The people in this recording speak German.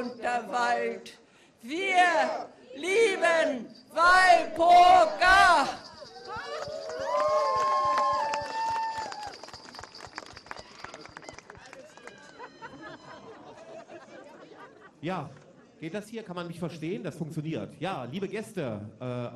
und der Wald. Wir lieben Walpurga! Ja, geht das hier? Kann man mich verstehen? Das funktioniert. Ja, liebe Gäste,